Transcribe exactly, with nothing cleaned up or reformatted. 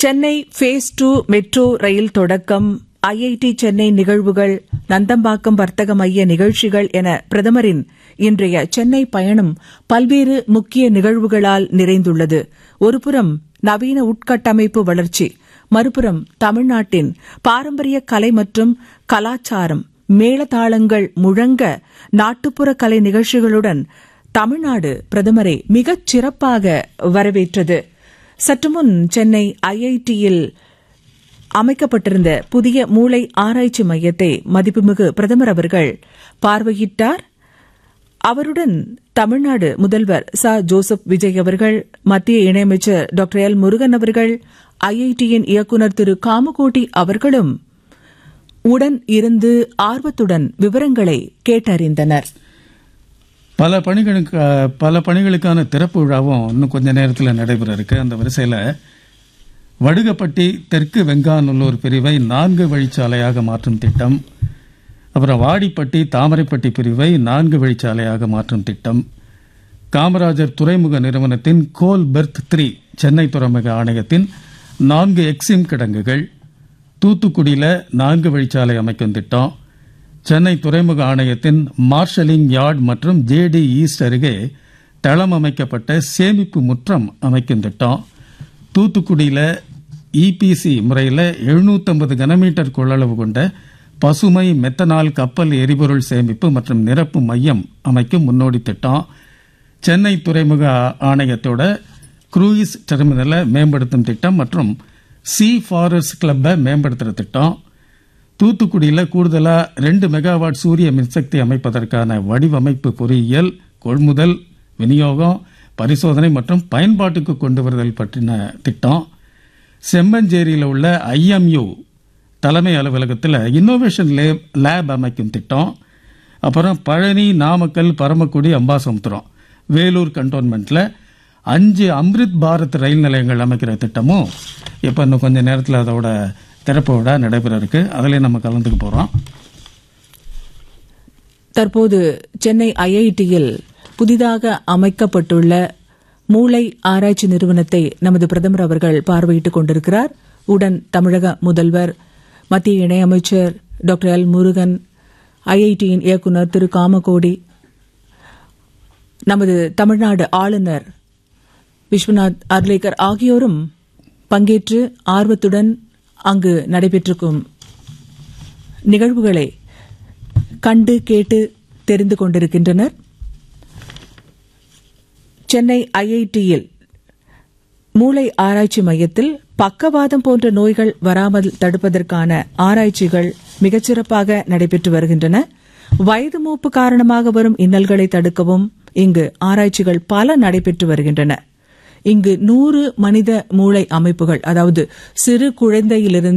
Chennai face two metro rail தொடக்கம், IIT Chennai நிகழ்வுகள், நந்தம்பாக்கம் வர்த்தக மைய நிகழ்ச்சிகள் என பிரதமரின் இன்றைய சென்னை பயணம் பல்வேறு முக்கிய நிகழ்வுகளால் நிறைந்துள்ளது. ஒருபுறம் நவீன உட்கட்டமைப்பு வளர்ச்சி, மறுபுறம் தமிழ்நாட்டின் பாரம்பரிய கலை மற்றும் கலாச்சாரம், மேளதாளங்கள் முழங்க நாட்டுப்புற கலை நிகழ்ச்சிகளுடன் தமிழ்நாடு பிரதமரை மிகச் சிறப்பாக வரவேற்றது. சற்றுமுன் சென்னை ஐஐடியில் அமைக்கப்பட்டிருந்த புதிய மூளை ஆராய்ச்சி மையத்தை மதிப்புமிகு பிரதமர் அவர்கள் பார்வையிட்டார். அவருடன் தமிழ்நாடு முதல்வர் ச ஜோசப் விஜய் அவர்கள், மத்திய இணையமைச்சர் டாக்டர் எல் முருகன் அவர்கள், ஐஐடியின் இயக்குநர் திரு காமகோட்டி அவர்களும் உடன் இருந்து ஆர்வத்துடன் விவரங்களை கேட்டறிந்தனர். பல பணிகளுக்கு பல பணிகளுக்கான திறப்பு விழாவும் இன்னும் கொஞ்ச நேரத்தில் நடைபெற இருக்கு. அந்த வரிசையில் வடுகப்பட்டி தெற்கு வெங்காநல்லூர் பிரிவை நான்கு வழிச்சாலையாக மாற்றும் திட்டம், அப்புறம் வாடிப்பட்டி தாமரைப்பட்டி பிரிவை நான்கு வழிச்சாலையாக மாற்றும் திட்டம், காமராஜர் துறைமுக நிறுவனத்தின் கோல் பெர்த் த்ரீ சென்னை துறைமுக ஆணையத்தின் நான்கு எக்ஸிம் கிடங்குகள், தூத்துக்குடியில் நான்கு வழிச்சாலை அமைக்கும் திட்டம், சென்னை துறைமுக ஆணையத்தின் மார்ஷலிங் யார்டு மற்றும் ஜேடி ஈஸ்ட் அருகே தளம் அமைக்கப்பட்ட சேமிப்பு முற்றம் அமைக்கும் திட்டம், தூத்துக்குடியில் இபிசி முறையில் எழுநூற்றி ஐம்பது கனமீட்டர் கொள்ளளவு கொண்ட பசுமை மெத்தனால் கப்பல் எரிபொருள் சேமிப்பு மற்றும் நிரப்பு மையம் அமைக்கும் முன்னோடி திட்டம், சென்னை துறைமுக ஆணையத்தோட குரூயிஸ் டெர்மினலை மேம்படுத்தும் திட்டம் மற்றும் சி ஃபாரஸ்ட் கிளப்பை மேம்படுத்துகிற திட்டம், தூத்துக்குடியில் கூடுதலாக ரெண்டு மெகாவாட் சூரிய மின்சக்தி அமைப்பதற்கான வடிவமைப்பு பொறியியல், கொள்முதல், விநியோகம், பரிசோதனை மற்றும் பயன்பாட்டுக்கு கொண்டு வருதல் பற்றின திட்டம், செம்மஞ்சேரியில் உள்ள ஐஎம்யூ தலைமை அலுவலகத்தில் இன்னோவேஷன் லேப் அமைக்கும் திட்டம், அப்புறம் பழனி, நாமக்கல், பரமக்குடி, அம்பாசமுத்திரம், வேலூர் கண்டோன்மெண்ட்ல அஞ்சு அம்ரித் பாரத் ரயில் நிலையங்கள் அமைக்கிற திட்டமும் இப்போ இன்னும் கொஞ்ச நேரத்தில் அதோட திறப்பு விழா நடைபெற இருக்கு. அதிலே நம்ம கலந்துக்க போறோம். தற்போது சென்னை ஐஐடியில் புதிதாக அமைக்கப்பட்டுள்ள மூளை ஆராய்ச்சி நிறுவனத்தை நமது பிரதமர் அவர்கள் பார்வையிட்டுக் கொண்டிருக்கிறார். உடன் தமிழக முதல்வர், மத்திய இணையமைச்சர் டாக்டர் எல் முருகன், ஐஐடியின் இயக்குநர் திரு காமகோடி, நமது தமிழ்நாடு ஆளுநர் விஸ்வநாத் அர்லேக்கர் ஆகியோரும் பங்கேற்று ஆர்வத்துடன் அங்கு நடைபெற்றிருக்கும் நிகழ்வுகளை கண்டு கேட்டு தெரிந்து கொண்டிருக்கின்றனர். சென்னை ஐஐடியில் மூளை ஆராய்ச்சி மையத்தில் பக்கவாதம் போன்ற நோய்கள் வராமல் தடுப்பதற்கான ஆராய்ச்சிகள் மிகச்சிறப்பாக நடைபெற்று வருகின்றன. வயது மூப்பு காரணமாக வரும் இன்னல்களை தடுக்கவும் இங்கு ஆராய்ச்சிகள் பல நடைபெற்று வருகின்றன. இங்கு நூறு மனித மூளை அமைப்புகள், அதாவது சிறு குழந்தையிலிருந்து